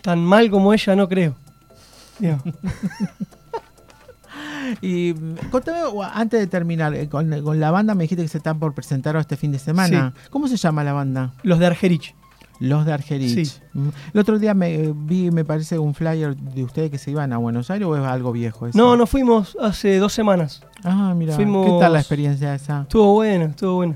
tan mal como ella no creo. Digo. Y contame, antes de terminar, con la banda me dijiste que se están por presentar este fin de semana. Sí. ¿Cómo se llama la banda? Los de Argerich. Los de Argerich. Sí. El otro día me parece un flyer de ustedes que se iban a Buenos Aires, ¿o es algo viejo eso? No, nos fuimos hace 2 semanas. Ah, mira, ¿qué tal la experiencia esa? Estuvo buena.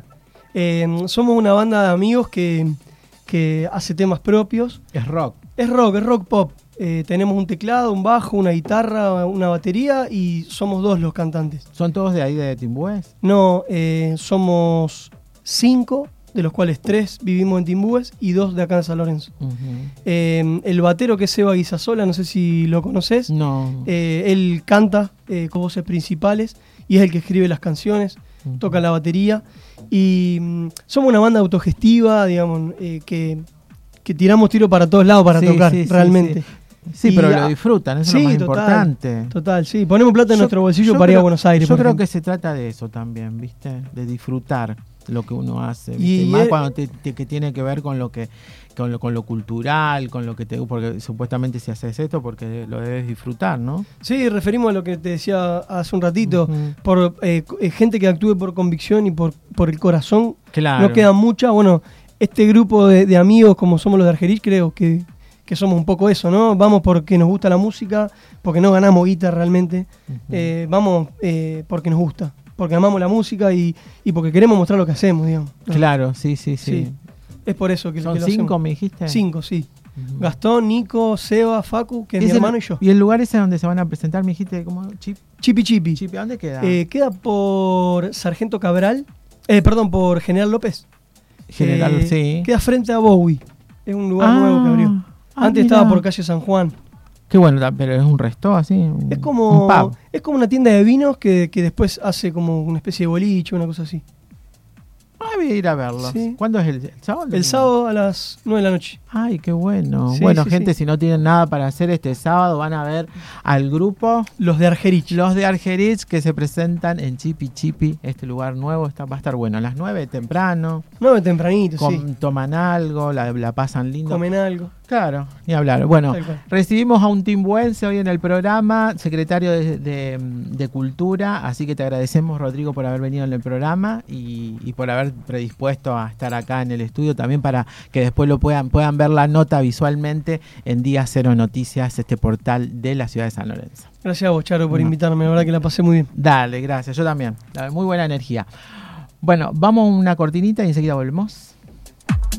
Somos una banda de amigos que hace temas propios. Es rock. Es rock pop. Tenemos un teclado, un bajo, una guitarra, una batería y somos 2 los cantantes. ¿Son todos de ahí de Timbúes? No, somos 5, de los cuales 3 vivimos en Timbúes y 2 de acá en San Lorenzo. Uh-huh. El batero, que es Seba Guisasola, no sé si lo conoces. No. Él canta con voces principales y es el que escribe las canciones, uh-huh. Toca la batería y somos una banda autogestiva, digamos, que tiramos tiro para todos lados para tocar, realmente. Sí, pero lo disfrutan, eso es lo más importante. Total, sí. Ponemos plata en nuestro bolsillo para ir a Buenos Aires. Yo creo que se trata de eso también, ¿viste? De disfrutar lo que uno hace. Y más cuando que tiene que ver con lo cultural, con lo que porque supuestamente si haces esto, porque lo debes disfrutar, ¿no? Sí, referimos a lo que te decía hace un ratito, uh-huh. Por gente que actúe por convicción y por el corazón. Claro. No queda mucha. Bueno, este grupo de amigos, como somos los de Argerich, creo que somos un poco eso, ¿no? Vamos porque nos gusta la música, porque no ganamos guita realmente. Uh-huh. Vamos porque nos gusta, porque amamos la música y porque queremos mostrar lo que hacemos, digamos, ¿no? Claro, sí. Es por eso que ¿Son lo 5, hacemos. Me dijiste? 5, sí. Uh-huh. Gastón, Nico, Seba, Facu, que es mi hermano y yo. ¿Y el lugar ese donde se van a presentar, me dijiste, cómo? Chipi. ¿A dónde queda? Queda por Sargento Cabral, por General López. Sí. Queda frente a Bowie. Es un lugar nuevo que abrió. Antes estaba por calle San Juan. Qué bueno, pero es un resto así. Es como una tienda de vinos que después hace como una especie de boliche, una cosa así. Voy a ir a verlo. Sí. ¿Cuándo es el sábado? El sábado a las 9 de la noche. Ay, qué bueno. Sí, bueno, gente, si no tienen nada para hacer este sábado, van a ver al grupo Los de Argerich. Los de Argerich, que se presentan en Chipi, este lugar nuevo. Va a estar bueno. A las 9 temprano. 9 tempranito, sí. Toman algo, la pasan lindo. Comen algo. Claro, ni hablar. Bueno, recibimos a un timbuense hoy en el programa, secretario de Cultura, así que te agradecemos, Rodrigo, por haber venido en el programa y por haber predispuesto a estar acá en el estudio también para que después lo puedan ver la nota visualmente en Día Cero Noticias, este portal de la ciudad de San Lorenzo. Gracias a vos, Charo, por invitarme, la verdad que la pasé muy bien. Dale, gracias, yo también. Muy buena energía. Bueno, vamos a una cortinita y enseguida volvemos.